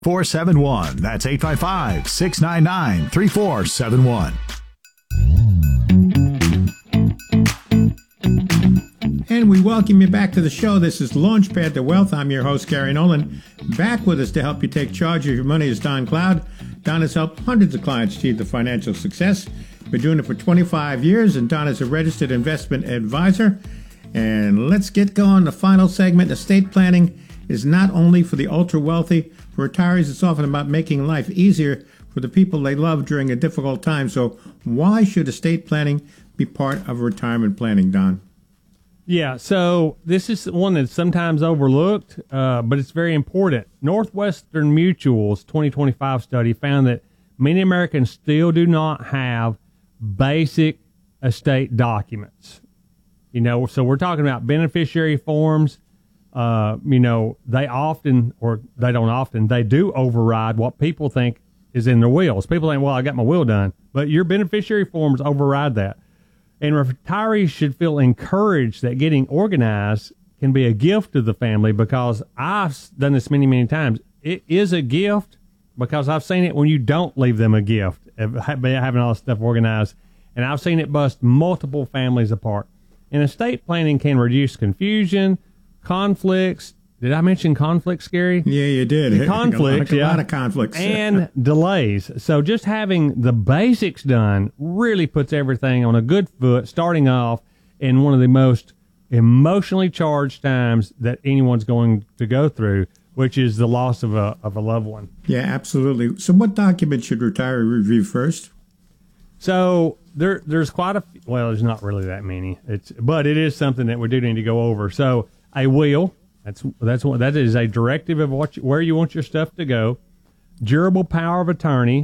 3471. That's 855-699-3471. And we welcome you back to the show. This is Launchpad to Wealth. I'm your host, Gary Nolan. Back with us to help you take charge of your money is Don Cloud. Don has helped hundreds of clients achieve the financial success. Been doing it for 25 years, and Don is a registered investment advisor. And let's get going. The final segment, estate planning, is not only for the ultra-wealthy. For retirees, it's often about making life easier for the people they love during a difficult time. So why should estate planning be part of retirement planning, Don? Yeah, so this is one that's sometimes overlooked, but it's very important. Northwestern Mutual's 2025 study found that many Americans still do not have basic estate documents. You know, so we're talking about beneficiary forms. You know, they often, or they don't often, they do override what people think is in their wills. People think, well, I got my will done, but your beneficiary forms override that. And retirees should feel encouraged that getting organized can be a gift to the family, because I've done this many, many times. It is a gift because I've seen it when you don't leave them a gift, having all this stuff organized. And I've seen it bust multiple families apart. And estate planning can reduce confusion, conflicts. Did I mention conflicts, Gary? Yeah, you did. Conflicts, a lot of conflicts. And delays. So just having the basics done really puts everything on a good foot, starting off in one of the most emotionally charged times that anyone's going to go through, which is the loss of a loved one. Yeah, absolutely. So what documents should retiree review first? So there's quite a few. Well, there's not really that many. But it is something that we do need to go over. So a will. That is a directive of where you want your stuff to go. Durable power of attorney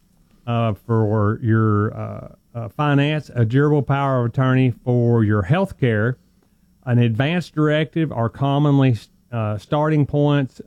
for your finance. A durable power of attorney for your health care. An advance directive are commonly starting points.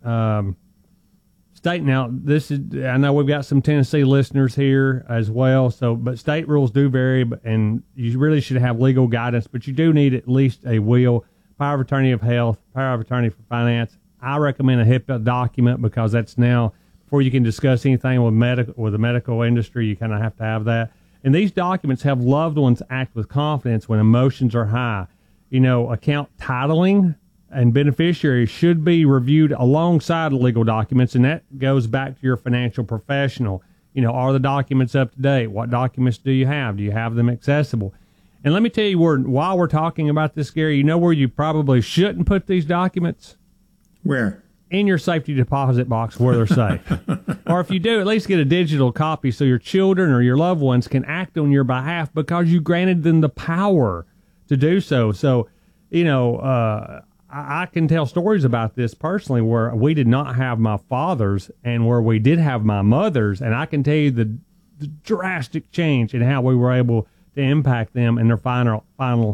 State, now this is, I know we've got some Tennessee listeners here as well. But state rules do vary, and you really should have legal guidance. But you do need at least a will. Power of attorney of health, power of attorney for finance. I recommend a HIPAA document, because that's now, before you can discuss anything with the medical industry, you kind of have to have that. And these documents have loved ones act with confidence when emotions are high. You know, account titling and beneficiaries should be reviewed alongside legal documents, and that goes back to your financial professional. You know, are the documents up to date? What documents do you have? Do you have them accessible? And let me tell you, while we're talking about this, Gary, you know where you probably shouldn't put these documents? Where? In your safety deposit box where they're safe. Or if you do, at least get a digital copy so your children or your loved ones can act on your behalf, because you granted them the power to do so. So, you know, I can tell stories about this personally where we did not have my father's and where we did have my mother's, and I can tell you the drastic change in how we were able to impact them in their final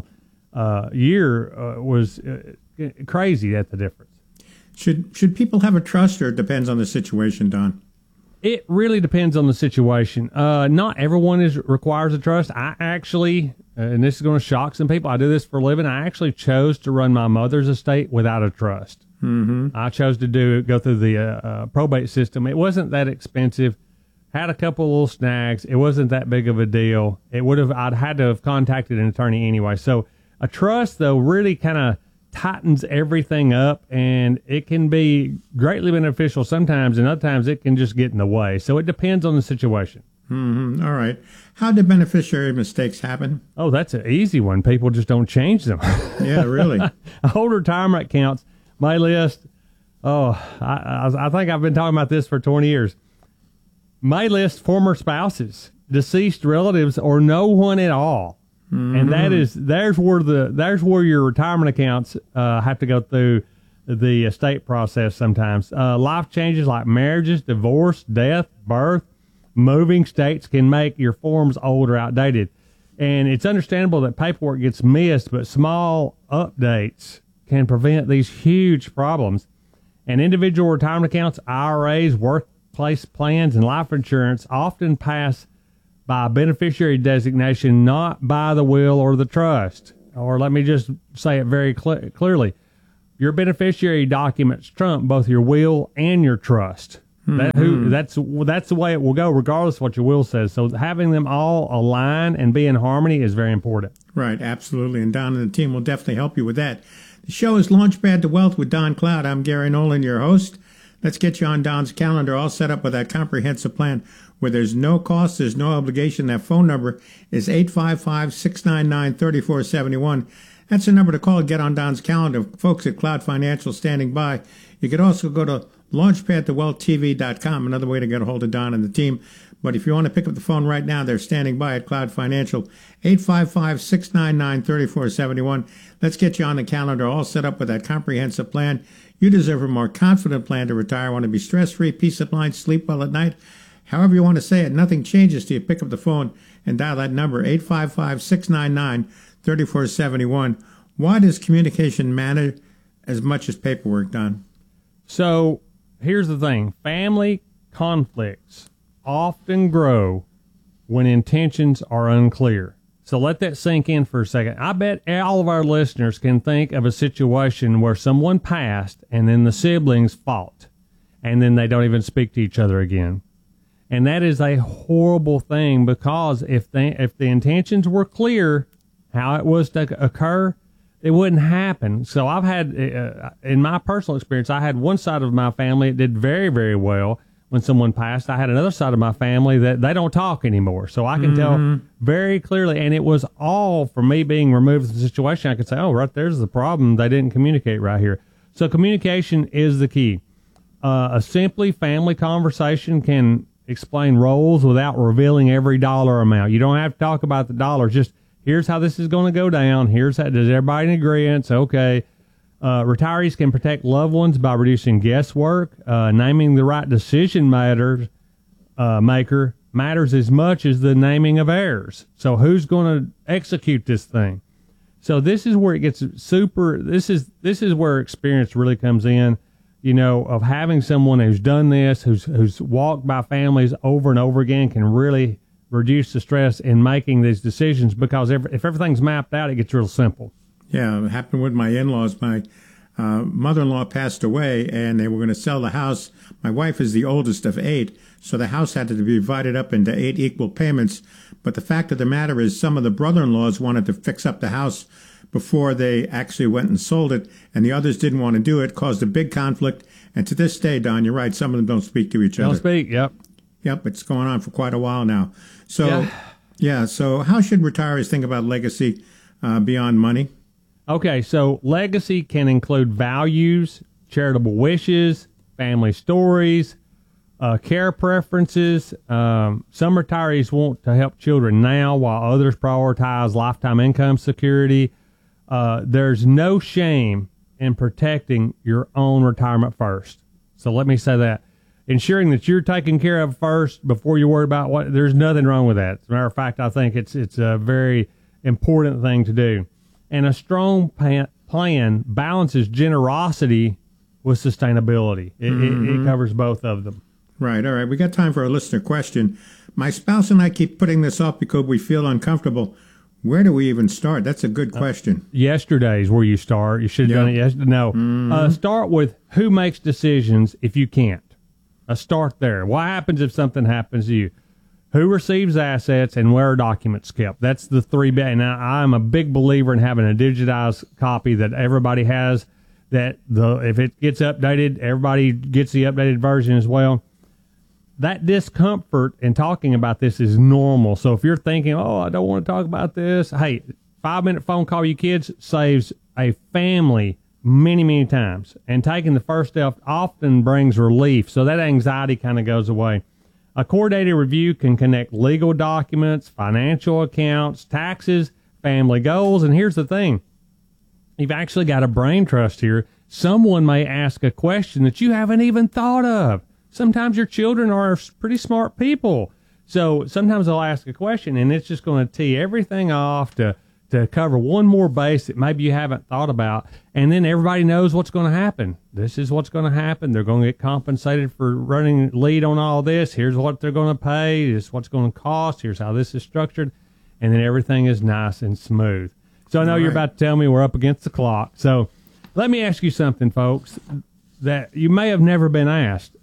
year was crazy at the difference. Should people have a trust, or it depends on the situation, Don? It really depends on the situation. Not everyone requires a trust. I actually, and this is going to shock some people, I do this for a living. I actually chose to run my mother's estate without a trust. Mm-hmm. I chose to go through the probate system. It wasn't that expensive. Had a couple of little snags. It wasn't that big of a deal. I'd had to have contacted an attorney anyway. So a trust, though, really kind of tightens everything up, and it can be greatly beneficial sometimes, and other times it can just get in the way. So it depends on the situation. Mm-hmm. All right. How do beneficiary mistakes happen? Oh, that's an easy one. People just don't change them. Yeah, really. Old retirement accounts, my list. Oh, I think I've been talking about this for 20 years. May list former spouses, deceased relatives, or no one at all. Mm-hmm. And there's where your retirement accounts have to go through the estate process sometimes. Life changes like marriages, divorce, death, birth, moving states can make your forms old or outdated. And it's understandable that paperwork gets missed, but small updates can prevent these huge problems. And individual retirement accounts, IRAs, workplace plans, and life insurance often pass by beneficiary designation, not by the will or the trust. Or let me just say it very clearly. Your beneficiary documents trump both your will and your trust. That's the way it will go, regardless of what your will says. So having them all align and be in harmony is very important. Right, absolutely. And Don and the team will definitely help you with that. The show is Launchpad to Wealth with Don Cloud. I'm Gary Nolan, your host. Let's get you on Don's calendar, all set up with that comprehensive plan where there's no cost, there's no obligation. That phone number is 855-699-3471. That's the number to call and get on Don's calendar. Folks at Cloud Financial standing by. You could also go to launchpadtowealthtv.com, another way to get a hold of Don and the team. But if you want to pick up the phone right now, they're standing by at Cloud Financial, 855-699-3471. Let's get you on the calendar, all set up with that comprehensive plan. You deserve a more confident plan to retire. Want to be stress-free, peace of mind, sleep well at night. However you want to say it, nothing changes till you pick up the phone and dial that number, 855-699-3471. Why does communication matter as much as paperwork, Don? So here's the thing. Family conflicts often grow when intentions are unclear. So let that sink in for a second. I bet all of our listeners can think of a situation where someone passed and then the siblings fought and then they don't even speak to each other again. And that is a horrible thing, because if the intentions were clear, how it was to occur, it wouldn't happen. So I've had, in my personal experience, I had one side of my family that did very, very well when someone passed. I had another side of my family that they don't talk anymore. So I can tell very clearly, and it was all from me being removed from the situation. I could say, oh, right there's the problem. They didn't communicate right here. So communication is the key. A simply family conversation can explain roles without revealing every dollar amount. You don't have to talk about the dollars. Just here's how this is going to go down. Here's how, does everybody in agreement? Okay. Retirees can protect loved ones by reducing guesswork. Naming the right decision maker matters as much as the naming of heirs. So who's going to execute this thing? So this is where it gets super. This is where experience really comes in. You know, of having someone who's done this, who's walked by families over and over again, can really reduce the stress in making these decisions, because if everything's mapped out, it gets real simple. Yeah, it happened with my in-laws. My mother-in-law passed away, and they were going to sell the house. My wife is the oldest of 8, so the house had to be divided up into 8 equal payments. But the fact of the matter is, some of the brother-in-laws wanted to fix up the house before they actually went and sold it, and the others didn't want to do it, caused a big conflict. And to this day, Don, you're right, some of them don't speak to each other. Don't speak, yep. Yep, it's going on for quite a while now. So, so how should retirees think about legacy beyond money? Okay, so legacy can include values, charitable wishes, family stories, care preferences. Some retirees want to help children now, while others prioritize lifetime income security. There's no shame in protecting your own retirement first. So let me say that. Ensuring that you're taken care of first before you worry about what, there's nothing wrong with that. As a matter of fact, I think it's a very important thing to do. And a strong plan balances generosity with sustainability. It covers both of them. Right. All right. We got time for a listener question. My spouse and I keep putting this off because we feel uncomfortable. Where do we even start? That's a good question. Yesterday's where you start. You should have done it yesterday. No. Start with who makes decisions if you can't. Start there. What happens if something happens to you? Who receives assets and where are documents kept? That's the 3 big. And I'm a big believer in having a digitized copy that everybody has. That if it gets updated, everybody gets the updated version as well. That discomfort in talking about this is normal. So if you're thinking, oh, I don't want to talk about this, hey, 5-minute phone call, you kids, saves a family many, many times. And taking the first step often brings relief. So that anxiety kind of goes away. A coordinated review can connect legal documents, financial accounts, taxes, family goals. And here's the thing. You've actually got a brain trust here. Someone may ask a question that you haven't even thought of. Sometimes your children are pretty smart people. So sometimes they'll ask a question, and it's just going to tee everything off to cover one more base that maybe you haven't thought about. And then everybody knows what's going to happen. This is what's going to happen. They're going to get compensated for running lead on all this. Here's what they're going to pay. This is what's going to cost. Here's how this is structured. And then everything is nice and smooth. So I know you're about to tell me we're up against the clock. So let me ask you something, folks, that you may have never been asked.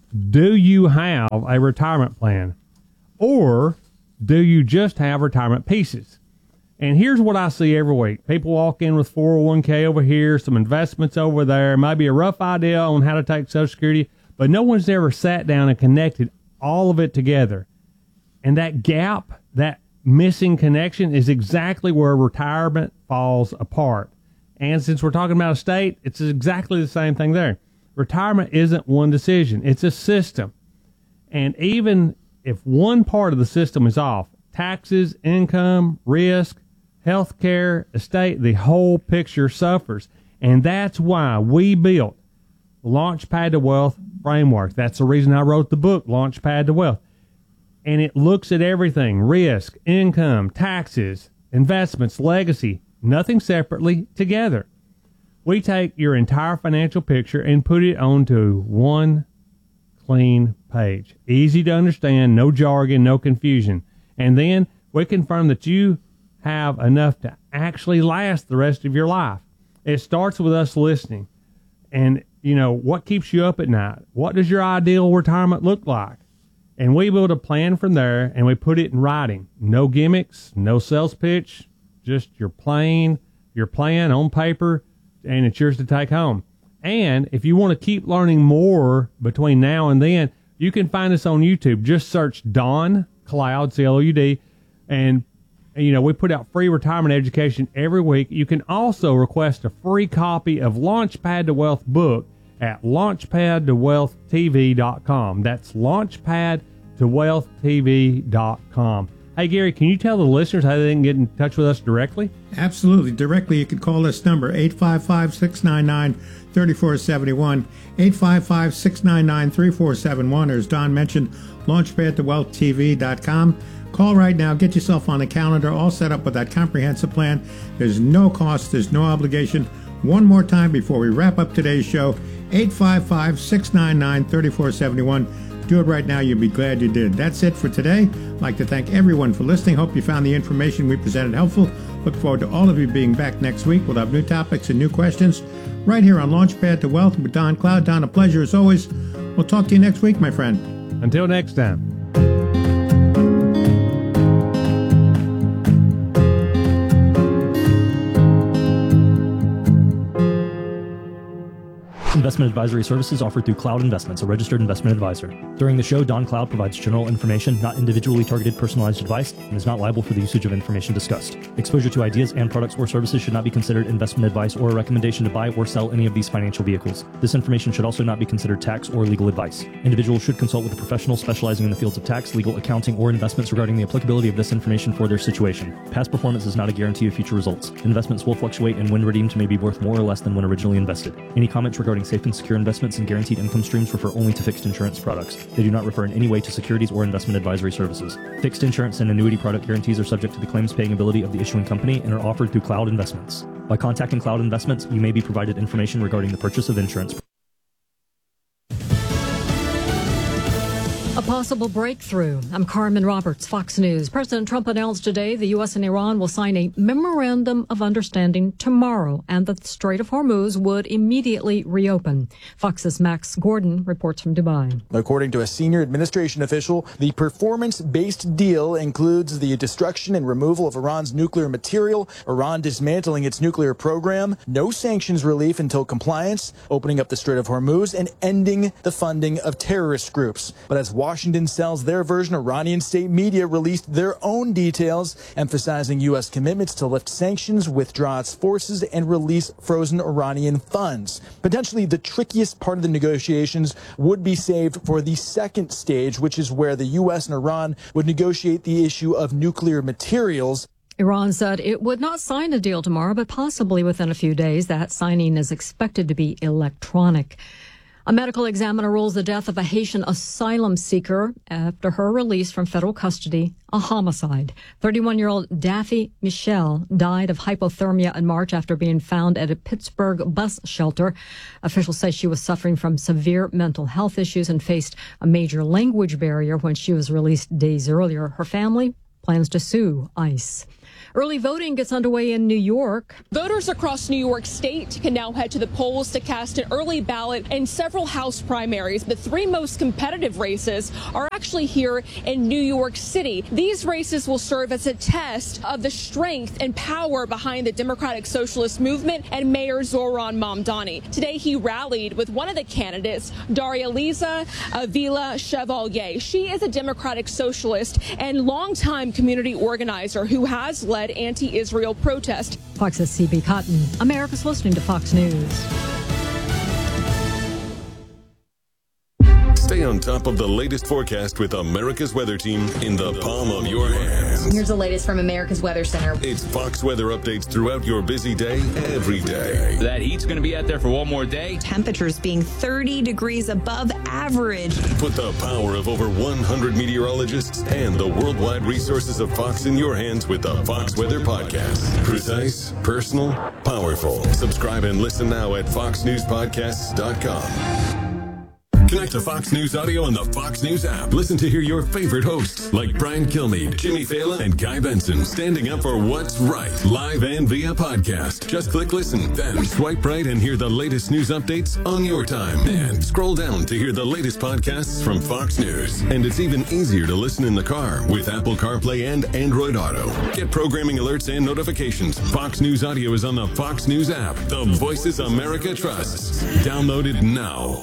do you have a retirement plan? Or do you just have retirement pieces? And here's what I see every week. People walk in with 401k over here, some investments over there, maybe a rough idea on how to take Social Security, but no one's ever sat down and connected all of it together. And that gap, that missing connection, is exactly where retirement falls apart. And since we're talking about estate, it's exactly the same thing there. Retirement isn't one decision. It's a system. And even if one part of the system is off, taxes, income, risk, health care, estate, the whole picture suffers. And that's why we built Launchpad to Wealth framework. That's the reason I wrote the book, Launchpad to Wealth. And it looks at everything: risk, income, taxes, investments, legacy, nothing separately, together. We take your entire financial picture and put it onto one clean page. Easy to understand, no jargon, no confusion. And then we confirm that you have enough to actually last the rest of your life. It starts with us listening. And, you know, what keeps you up at night? What does your ideal retirement look like? And we build a plan from there, and we put it in writing. No gimmicks, no sales pitch, just your plan on paper, and it's yours to take home. And if you want to keep learning more between now and then, you can find us on YouTube. Just search Don Cloud, C-L-O-U-D, and you know, we put out free retirement education every week. You can also request a free copy of Launchpad to Wealth book at launchpadtowealthtv.com. That's launchpadtowealthtv.com. Hey, Gary, can you tell the listeners how they can get in touch with us directly? Absolutely. Directly, you can call this number, 855-699-3471, 855-699-3471, or as Don mentioned, launchpadtowealthtv.com. Call right now. Get yourself on the calendar, all set up with that comprehensive plan. There's no cost. There's no obligation. One more time before we wrap up today's show, 855-699-3471. Do it right now. You'll be glad you did. That's it for today. I'd like to thank everyone for listening. Hope you found the information we presented helpful. Look forward to all of you being back next week. We'll have new topics and new questions right here on Launchpad to Wealth with Don Cloud. Don, a pleasure as always. We'll talk to you next week, my friend. Until next time. Investment advisory services offered through Cloud Investments, a registered investment advisor. During the show, Don Cloud provides general information, not individually targeted personalized advice, and is not liable for the usage of information discussed. Exposure to ideas and products or services should not be considered investment advice or a recommendation to buy or sell any of these financial vehicles. This information should also not be considered tax or legal advice. Individuals should consult with a professional specializing in the fields of tax, legal, accounting, or investments regarding the applicability of this information for their situation. Past performance is not a guarantee of future results. Investments will fluctuate, and when redeemed may be worth more or less than when originally invested. Any comments regarding safe and secure investments and guaranteed income streams refer only to fixed insurance products. They do not refer in any way to securities or investment advisory services. Fixed insurance and annuity product guarantees are subject to the claims paying ability of the issuing company and are offered through Cloud Investments. By contacting Cloud Investments, you may be provided information regarding the purchase of insurance. A possible breakthrough. I'm Carmen Roberts, Fox News. President Trump announced today the U.S. and Iran will sign a memorandum of understanding tomorrow, and the Strait of Hormuz would immediately reopen. Fox's Max Gordon reports from Dubai. According to a senior administration official, the performance-based deal includes the destruction and removal of Iran's nuclear material, Iran dismantling its nuclear program, no sanctions relief until compliance, opening up the Strait of Hormuz, and ending the funding of terrorist groups. But as Washington sells their version, Iranian state media released their own details, emphasizing U.S. commitments to lift sanctions, withdraw its forces, and release frozen Iranian funds. Potentially the trickiest part of the negotiations would be saved for the second stage, which is where the U.S. and Iran would negotiate the issue of nuclear materials. Iran said it would not sign a deal tomorrow, but possibly within a few days. That signing is expected to be electronic. A medical examiner rules the death of a Haitian asylum seeker after her release from federal custody a homicide. 31-year-old Daffy Michel died of hypothermia in March after being found at a Pittsburgh bus shelter. Officials say she was suffering from severe mental health issues and faced a major language barrier when she was released days earlier. Her family plans to sue ICE. Early voting gets underway in New York. Voters across New York State can now head to the polls to cast an early ballot in several House primaries. The three most competitive races are actually here in New York City. These races will serve as a test of the strength and power behind the Democratic Socialist movement and Mayor Zohran Mamdani. Today, he rallied with one of the candidates, Darya-Liza Avila-Chevalier. She is a Democratic Socialist and longtime community organizer who has led anti-Israel protests. Fox's C.B. Cotton. America's listening to Fox News. Stay on top of the latest forecast with America's Weather Team in the palm of your hands. Here's the latest from America's Weather Center. It's Fox weather updates throughout your busy day, every day. That heat's going to be out there for one more day. Temperatures being 30 degrees above average. Put the power of over 100 meteorologists and the worldwide resources of Fox in your hands with the Fox Weather Podcast. Precise, personal, powerful. Subscribe and listen now at foxnewspodcasts.com. Connect to Fox News Audio on the Fox News app. Listen to hear your favorite hosts like Brian Kilmeade, Jimmy Fallon, and Guy Benson standing up for what's right, live and via podcast. Just click listen, then swipe right and hear the latest news updates on your time. And scroll down to hear the latest podcasts from Fox News. And it's even easier to listen in the car with Apple CarPlay and Android Auto. Get programming alerts and notifications. Fox News Audio is on the Fox News app. The voices America trusts. Download it now.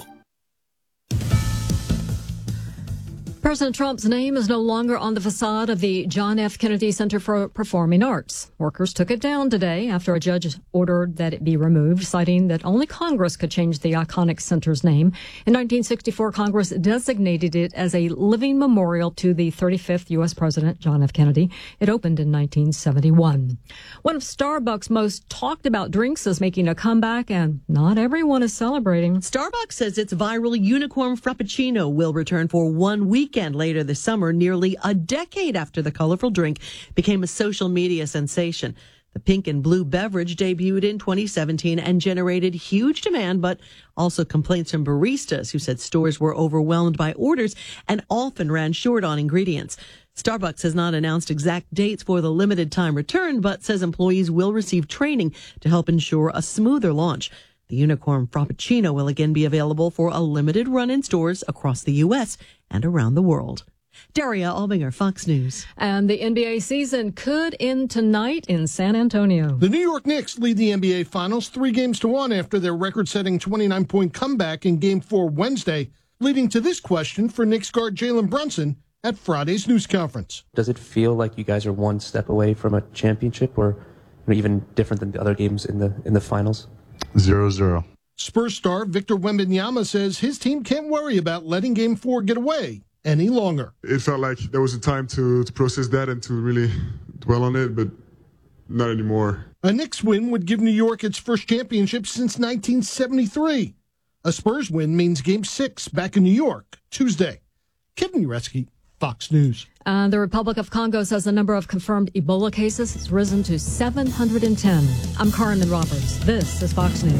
President Trump's name is no longer on the facade of the John F. Kennedy Center for Performing Arts. Workers took it down today after a judge ordered that it be removed, citing that only Congress could change the iconic center's name. In 1964, Congress designated it as a living memorial to the 35th U.S. President, John F. Kennedy. It opened in 1971. One of Starbucks' most talked about drinks is making a comeback, and not everyone is celebrating. Starbucks says its viral unicorn Frappuccino will return for 1 weekend later this summer, nearly a decade after the colorful drink became a social media sensation. The pink and blue beverage debuted in 2017 and generated huge demand, but also complaints from baristas who said stores were overwhelmed by orders and often ran short on ingredients. Starbucks has not announced exact dates for the limited time return, but says employees will receive training to help ensure a smoother launch. The unicorn Frappuccino will again be available for a limited run in stores across the U.S. and around the world. Daria Albinger, Fox News. And the NBA season could end tonight in San Antonio. The New York Knicks lead the NBA Finals 3-1 after their record-setting 29-point comeback in Game 4 Wednesday, leading to this question for Knicks guard Jalen Brunson at Friday's news conference. Does it feel like you guys are one step away from a championship, or even different than the other games in the finals? 0-0. Spurs star Victor Wembanyama says his team can't worry about letting Game 4 get away any longer. It felt like there was a time to process that and to really dwell on it, but not anymore. A Knicks win would give New York its first championship since 1973. A Spurs win means Game 6 back in New York Tuesday. Kevin Ureski, Fox News. The Republic of Congo says the number of confirmed Ebola cases has risen to 710. I'm Carmen Roberts. This is Fox News.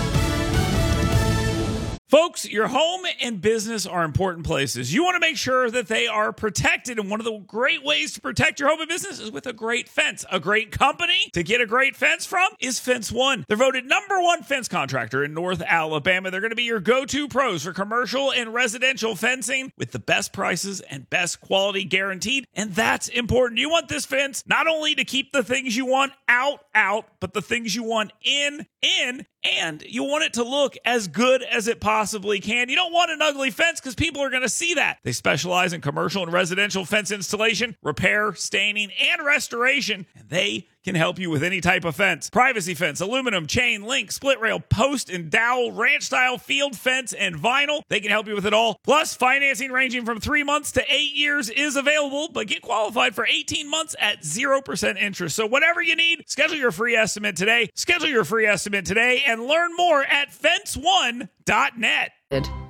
Folks, your home and business are important places. You want to make sure that they are protected, and one of the great ways to protect your home and business is with a great fence. A great company to get a great fence from is Fence One. They're voted #1 fence contractor in North Alabama. They're going to be your go-to pros for commercial and residential fencing with the best prices and best quality guaranteed, and that's important. You want this fence not only to keep the things you want out, but the things you want in, and you want it to look as good as it possibly can. You don't want an ugly fence because people are going to see that. They specialize in commercial and residential fence installation, repair, staining, and restoration, and they can help you with any type of fence. Privacy fence, aluminum, chain, link, split rail, post and dowel, ranch style, field fence, and vinyl. They can help you with it all. Plus, financing ranging from 3 months to 8 years is available, but get qualified for 18 months at 0% interest. So whatever you need, schedule your free estimate today. Schedule your free estimate today and learn more at fence1.net.